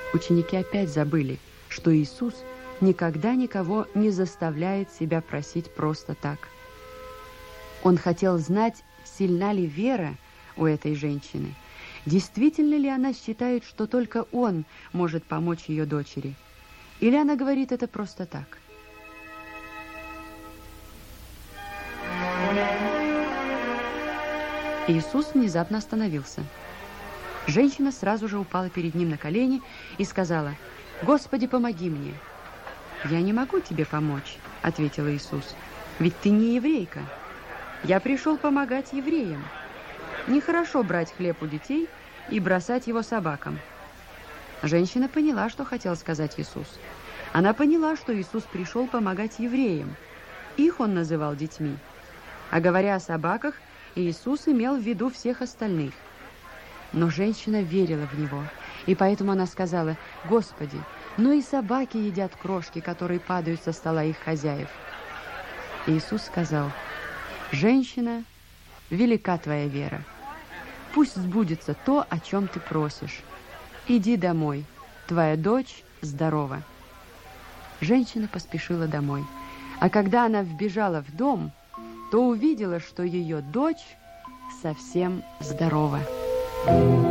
Ученики опять забыли, что Иисус никогда никого не заставляет себя просить просто так. Он хотел знать, сильна ли вера у этой женщины, действительно ли она считает, что только он может помочь ее дочери, или она говорит это просто так. Иисус внезапно остановился. Женщина сразу же упала перед ним на колени и сказала: «Господи, помоги мне». «Я не могу тебе помочь», — ответил Иисус, — «ведь ты не еврейка. Я пришел помогать евреям. Нехорошо брать хлеб у детей и бросать его собакам». Женщина поняла, что хотел сказать Иисус. Она поняла, что Иисус пришел помогать евреям. Их он называл детьми. А говоря о собаках, Иисус имел в виду всех остальных. Но женщина верила в Него, и поэтому она сказала: «Господи, ну и собаки едят крошки, которые падают со стола их хозяев». Иисус сказал: «Женщина, велика твоя вера. Пусть сбудется то, о чем ты просишь. Иди домой, твоя дочь здорова». Женщина поспешила домой, а когда она вбежала в дом, то увидела, что ее дочь совсем здорова.